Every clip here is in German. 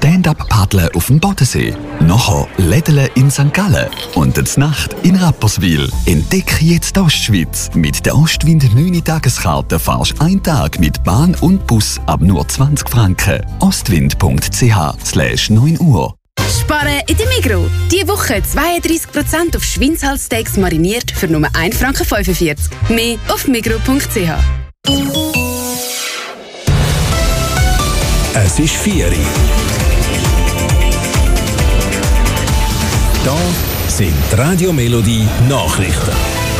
Stand-up-Paddeln auf dem Bodensee. Nachher Lädeln in St. Gallen. Und die Nacht in Rapperswil. Entdecke jetzt die Ostschweiz. Mit der Ostwind 9-Tageskarte fahrst du einen Tag mit Bahn und Bus ab nur 20 Franken. ostwind.ch/9 Uhr. Sparen in der Migros. Diese Woche 32% auf Schweinshalssteaks mariniert für nur 1,45 Franken. Mehr auf migros.ch. Es ist 4 Uhr. Da sind die Radio Melodie Nachrichten.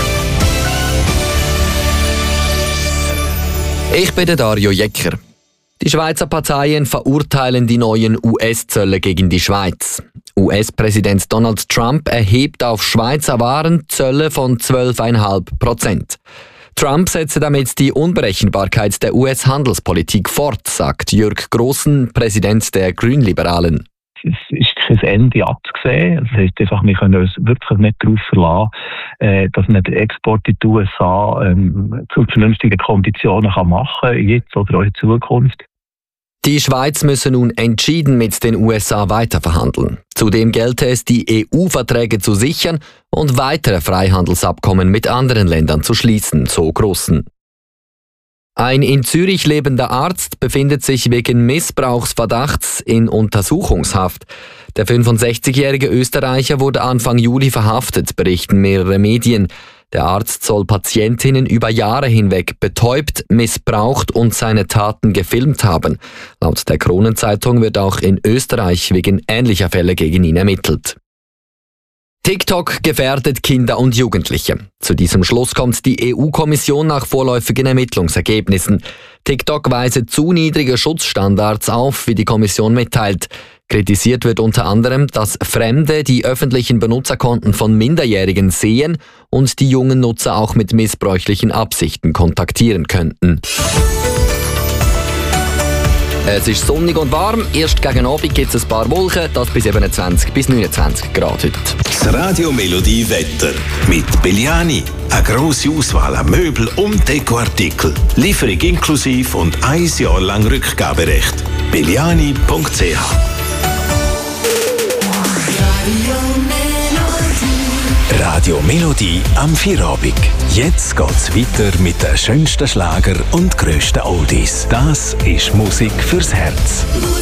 Ich bin der Dario Jecker. Die Schweizer Parteien verurteilen die neuen US-Zölle gegen die Schweiz. US-Präsident Donald Trump erhebt auf Schweizer Waren Zölle von 12,5%. Trump setze damit die Unberechenbarkeit der US-Handelspolitik fort, sagt Jürg Grossen, Präsident der Grünliberalen. Es ist kein Ende abzusehen. Das heisst einfach, wir können uns wirklich nicht darauf verlassen, dass man den Export in die USA zu vernünftigen Konditionen machen kann, jetzt oder auch in Zukunft. Die Schweiz müsse nun entschieden mit den USA weiterverhandeln. Zudem gelte es, die EU-Verträge zu sichern und weitere Freihandelsabkommen mit anderen Ländern zu schließen, so Grossen. Ein in Zürich lebender Arzt befindet sich wegen Missbrauchsverdachts in Untersuchungshaft. Der 65-jährige Österreicher wurde Anfang Juli verhaftet, berichten mehrere Medien. Der Arzt soll Patientinnen über Jahre hinweg betäubt, missbraucht und seine Taten gefilmt haben. Laut der Kronenzeitung wird auch in Österreich wegen ähnlicher Fälle gegen ihn ermittelt. TikTok gefährdet Kinder und Jugendliche. Zu diesem Schluss kommt die EU-Kommission nach vorläufigen Ermittlungsergebnissen. TikTok weise zu niedrige Schutzstandards auf, wie die Kommission mitteilt. Kritisiert wird unter anderem, dass Fremde die öffentlichen Benutzerkonten von Minderjährigen sehen und die jungen Nutzer auch mit missbräuchlichen Absichten kontaktieren könnten. Es ist sonnig und warm. Erst gegen Abend gibt es ein paar Wolken, das bis 27 bis 29 Grad heute. Das Radio Melodie Wetter mit Belliani. Eine grosse Auswahl an Möbel und Dekoartikel. Lieferung inklusive und 1 Jahr lang Rückgaberecht. Belliani.ch. Radio Melodie am Feierabend. Jetzt geht's weiter mit den schönsten Schlager und grössten Oldies. Das ist Musik fürs Herz.